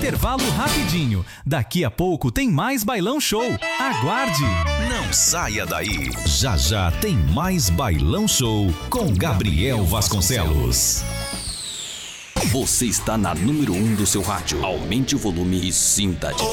intervalo rapidinho. Daqui a pouco tem mais Bailão Show. Aguarde! Não saia daí. Já já tem mais Bailão Show com Gabriel Vasconcelos. Você está na número 1 do seu rádio. Aumente o volume e sinta a diferença.